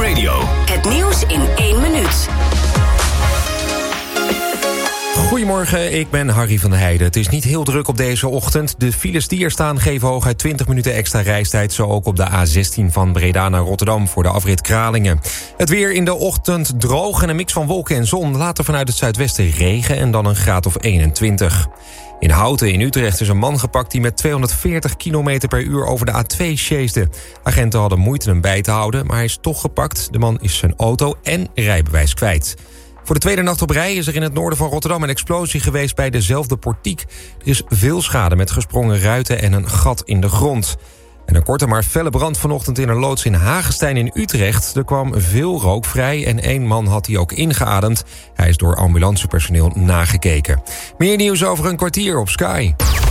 Radio. Het nieuws in 1 minuut. Goedemorgen, ik ben Harry van der Heijden. Het is niet heel druk op deze ochtend. De files die er staan geven hooguit 20 minuten extra reistijd. Zo ook op de A16 van Breda naar Rotterdam voor de afrit Kralingen. Het weer in de ochtend droog en een mix van wolken en zon. Later vanuit het zuidwesten regen en dan een graad of 21. In Houten in Utrecht is een man gepakt die met 240 km per uur over de A2 sjeesde. Agenten hadden moeite hem bij te houden, maar hij is toch gepakt. De man is zijn auto en rijbewijs kwijt. Voor de tweede nacht op rij is er in het noorden van Rotterdam een explosie geweest bij dezelfde portiek. Er is veel schade met gesprongen ruiten en een gat in de grond. En een korte maar felle brand vanochtend in een loods in Hagestein in Utrecht. Er kwam veel rook vrij en 1 man had die ook ingeademd. Hij is door ambulancepersoneel nagekeken. Meer nieuws over een kwartier op Sky.